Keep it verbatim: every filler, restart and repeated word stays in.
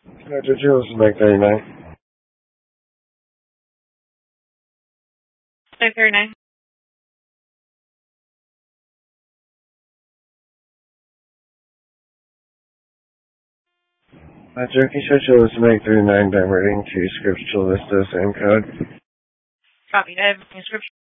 Metro Jules, Mike thirty-nine. Mike thirty-nine. Metro, can you switch over to Mike thirty-nine, diverting to Scriptural Vista, same code? Copy. I have a scripture.